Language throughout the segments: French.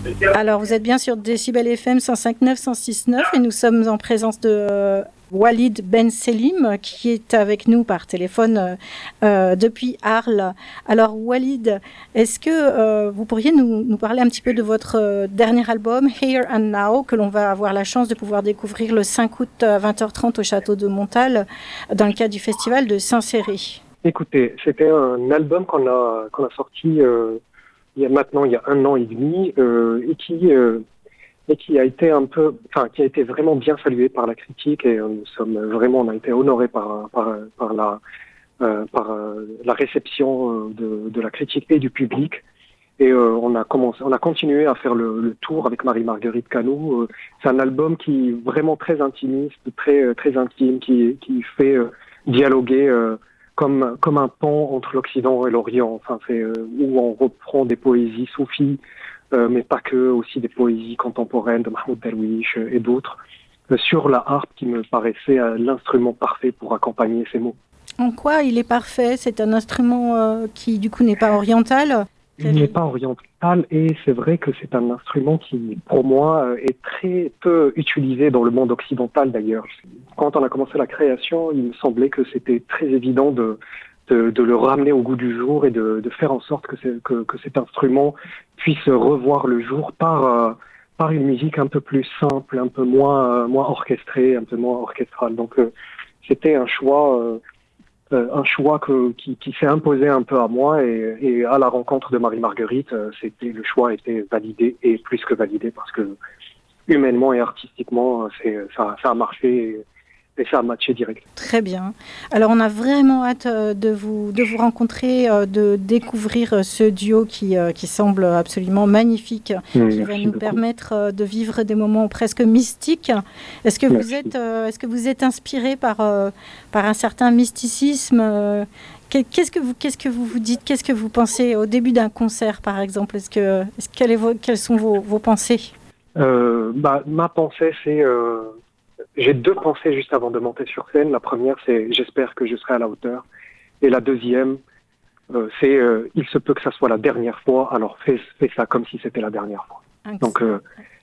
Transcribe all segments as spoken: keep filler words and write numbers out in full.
Alors, vous êtes bien sur Décibel F M cent cinq neuf, cent six neuf et nous sommes en présence de euh, Walid Ben Selim qui est avec nous par téléphone euh, euh, depuis Arles. Alors, Walid, est-ce que euh, vous pourriez nous, nous parler un petit peu de votre euh, dernier album, Here and Now, que l'on va avoir la chance de pouvoir découvrir le cinq août à vingt heures trente au Château de Montal dans le cadre du festival de Saint-Céry? Écoutez, c'était un album qu'on a, qu'on a sorti euh, il y a maintenant il y a un an et demi euh, et qui euh, et qui a été un peu, enfin qui a été vraiment bien salué par la critique et euh, nous sommes vraiment, on a été honorés par par par la euh, par euh, la réception euh, de, de la critique et du public. Et euh, on a commencé, on a continué à faire le, le tour avec Marie-Marguerite Canou. Euh, c'est un album qui est vraiment très intimiste, très très intime, qui qui fait euh, dialoguer euh, comme comme un pont entre l'Occident et l'Orient. Enfin, c'est euh, où on reprend des poésies soufis, euh, mais pas que, aussi des poésies contemporaines de Mahmoud Darwish et d'autres, euh, sur la harpe qui me paraissait euh, l'instrument parfait pour accompagner ces mots. En quoi il est parfait? C'est un instrument euh, qui, du coup, n'est pas oriental? Il n'est pas oriental et c'est vrai que c'est un instrument qui, pour moi, est très peu utilisé dans le monde occidental d'ailleurs. Quand on a commencé la création, il me semblait que c'était très évident de, de, de le ramener au goût du jour et de, de faire en sorte que, c'est, que, que cet instrument puisse revoir le jour par, euh, par une musique un peu plus simple, un peu moins, euh, moins orchestrée, un peu moins orchestrale. Donc euh, c'était un choix... Euh, Euh, un choix que, qui, qui s'est imposé un peu à moi et, et à la rencontre de Marie-Marguerite, euh, c'était, le choix était validé et plus que validé parce que humainement et artistiquement, c'est, ça, ça a marché et, et ça a matché direct. Très bien. Alors on a vraiment hâte euh, de vous, de vous rencontrer, euh, de découvrir euh, ce duo qui, euh, qui semble absolument magnifique, Mmh, qui va nous beaucoup. permettre euh, de vivre des moments presque mystiques. Est-ce que vous Merci. êtes, euh, est-ce que vous êtes inspiré par, euh, par un certain mysticisme euh, Qu'est-ce que vous, qu'est-ce que vous vous dites? Qu'est-ce que vous pensez au début d'un concert, par exemple? Est-ce que, est-ce, quelle est vos, quelles sont vos, vos pensées? Euh, bah, ma pensée, c'est... Euh, j'ai deux pensées juste avant de monter sur scène. La première, c'est j'espère que je serai à la hauteur. Et la deuxième, euh, c'est euh, il se peut que ça soit la dernière fois, alors fais, fais ça comme si c'était la dernière fois. Donc euh,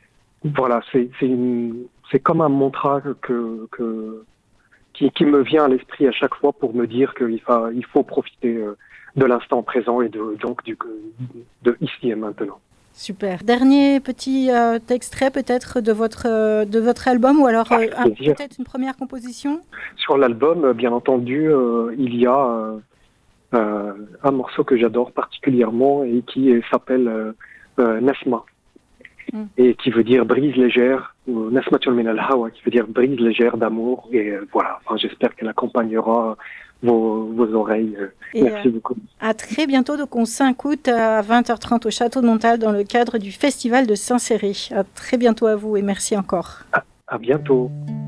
voilà, c'est, c'est, une, c'est comme un mantra que, que, qui, qui me vient à l'esprit à chaque fois pour me dire qu'il faut, il faut profiter euh, de l'instant présent et de, donc du, de ici et maintenant. Super. Dernier petit euh, extrait peut-être de votre, euh, de votre album ou alors euh, un, peut-être une première composition? Sur l'album, bien entendu, euh, il y a euh, euh, un morceau que j'adore particulièrement et qui euh, s'appelle euh, euh, Nasma mm. et qui veut dire brise légère, ou Nasmatul min al-hawa, qui veut dire brise légère d'amour. Et euh, voilà, enfin, j'espère qu'elle accompagnera Vos, vos oreilles. Et Merci euh, beaucoup. À très bientôt, donc on cinq août à vingt heures trente au Château de Montal dans le cadre du Festival de Saint-Céry. À très bientôt à vous et merci encore. À, à bientôt.